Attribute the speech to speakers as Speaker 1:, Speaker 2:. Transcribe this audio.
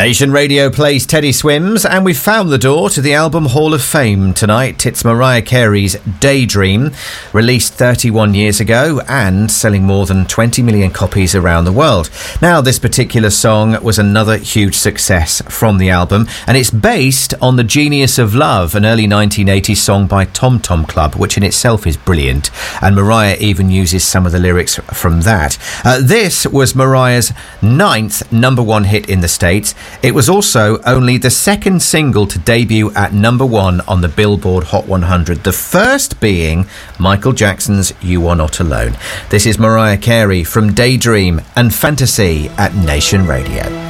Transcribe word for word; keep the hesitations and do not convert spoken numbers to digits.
Speaker 1: Nation Radio plays Teddy Swims, and we've found the door to the Album Hall of Fame tonight. It's Mariah Carey's Daydream, released thirty-one years ago and selling more than twenty million copies around the world. Now, this particular song was another huge success from the album, and it's based on The Genius of Love, an early nineteen eighties song by Tom Tom Club, which in itself is brilliant, and Mariah even uses some of the lyrics from that. Uh, this was Mariah's ninth number one hit in the States. It was also only the second single to debut at number one on the Billboard Hot one hundred, the first being Michael Jackson's You Are Not Alone. This is Mariah Carey from Daydream and Fantasy at Nation Radio.